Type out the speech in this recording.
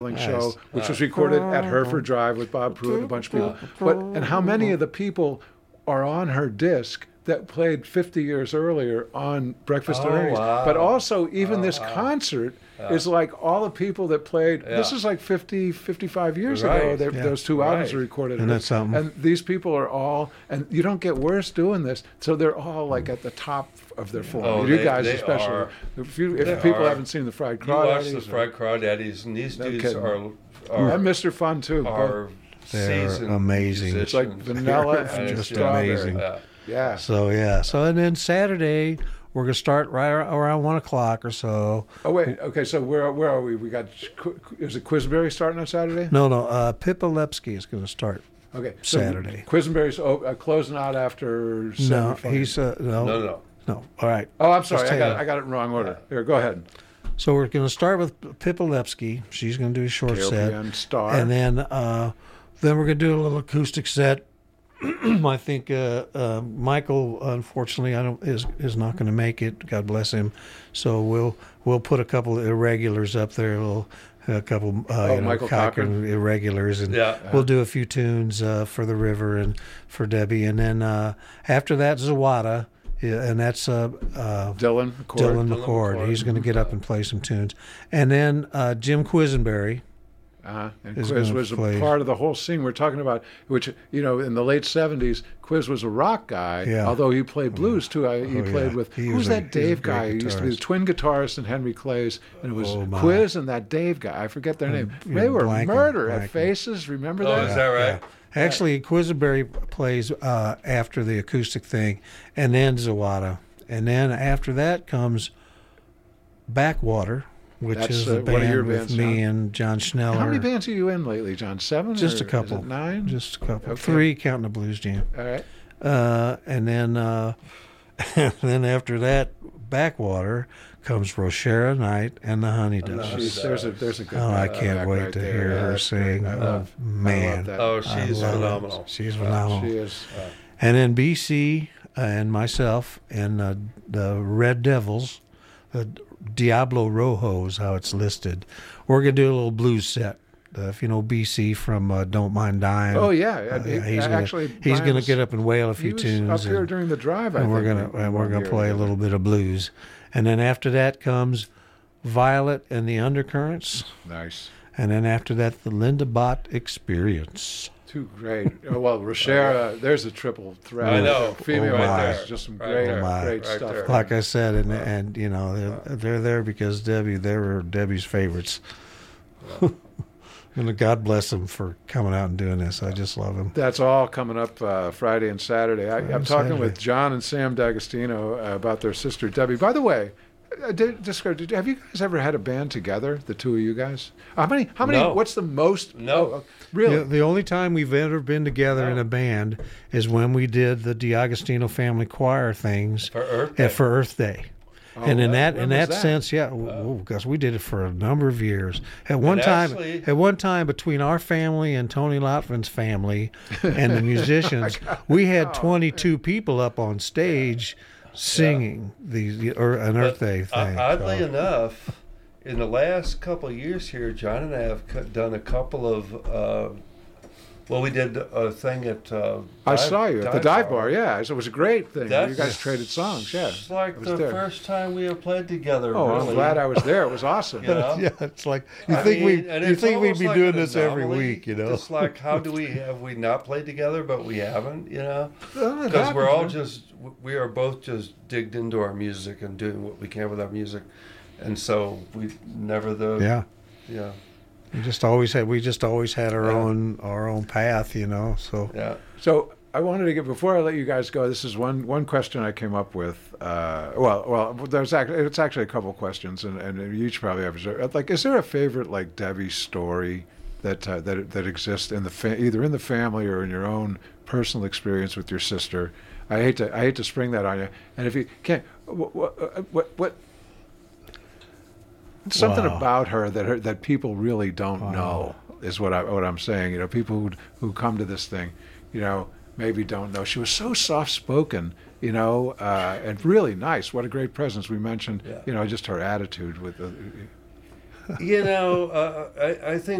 show, which was recorded at Hereford Drive with Bob Pruitt and a bunch of people. And how many of the people are on her disc that played 50 years earlier on Breakfast at Ernie's? Wow. But also, even this concert is like all the people that played. This is like 50, 55 years ago. Those two albums were recorded. And that's something. And these people are all, and you don't get worse doing this, so they're all like at the top of their form. Oh, you they guys especially. are. If people haven't seen the Fried Crawdads. You watch the Fried Crawdads, and these dudes are and Mr. Fun too. They're amazing. It's like vanilla and just strawberry. amazing. Yeah. So and then Saturday we're gonna start right around 1 o'clock or so. Oh wait, okay. So where are we? We got is it Quisenberry starting on Saturday? No. Pippa Lepsky is gonna start. Okay. So Saturday. Quisenberry's closing out after. No, he's no. All right. Oh, I'm sorry. I got it in wrong order. Here, go ahead. So we're going to start with Pippa Lepsky. She's going to do a short set. Star. And then we're going to do a little acoustic set. I think Michael, unfortunately, is not going to make it. God bless him. So we'll put a couple of irregulars up there. A couple Michael Cochran irregulars, and we'll do a few tunes for the river and for Debbie. And then after that, Zawada. Yeah, and that's Dylan McCord. He's going to get up and play some tunes. And then Jim Quisenberry. And Quiz was a part of the whole scene we're talking about, which, in the late 70s, Quiz was a rock guy, although he played blues, too. He played with, who's that Dave guy? He used to be the twin guitarist in Henry Clay's, and it was Quiz and that Dave guy. I forget their name. They were murder at Faces. Remember that? Oh, is that right? Yeah. Actually, Quisenberry plays after the acoustic thing, and then Zawada. And then after that comes Backwater, which is the band with me and John Schneller. How many bands are you in lately, John? 7? Just a couple. Is it 9? Just a couple. Okay. 3 counting the Blues Jam. All right. And then after that, Backwater comes Rochera Knight and the Honey Ducks. There's a good. Oh, I can't wait to hear her sing. Man. She's phenomenal. She's phenomenal. She is. And then BC and myself and the Red Devils, the Diablo Rojo is how it's listed. We're going to do a little blues set. If you know BC from Don't Mind Dying. Oh yeah, he's going to get up and wail a few tunes. Up here during the drive, and we're going to play a little bit of blues. And then after that comes Violet and the Undercurrents. Nice. And then after that, the Linda Bott Experience. Too great. Well, Rochera, there's a triple threat. I know. Female right there. Just some great stuff. Like I said, and they're there because they were Debbie's favorites. And God bless them for coming out and doing this. I just love them. That's all coming up Friday and Saturday. I'm talking with John and Sam D'Agostino about their sister Debbie. By the way, have you guys ever had a band together, the two of you guys? How many? No. What's the most? No. Really? The only time we've ever been together in a band is when we did the D'Agostino Family Choir things for Earth Day. Oh, and in that sense, because we did it for a number of years. At one time, between our family and Tony Lotvin's family and the musicians, we had 22 people up on stage singing an Earth Day thing. Oddly enough, in the last couple of years here, John and I have done a couple of. We did a thing at. I saw you at the dive bar. Yeah, it was a great thing. You guys traded songs. Yeah, it's like the first time we have played together. Oh, really. I'm glad I was there. It was awesome. Yeah, it's like you think we'd be doing this every week. It's like, have we not played together, but we haven't. Because we are both just digged into our music and doing what we can with our music, and so we never yeah. We just always had our own path, So yeah. So I wanted to get, before I let you guys go, this is one question I came up with. It's actually a couple questions, and you each probably have. Like, is there a favorite like Debbie story that exists in either in the family or in your own personal experience with your sister? I hate to spring that on you, and if you can't, what something about her that people really don't know is what I'm saying. People who come to this thing, maybe don't know. She was so soft-spoken, and really nice. What a great presence. We mentioned, just her attitude with the. You know, I think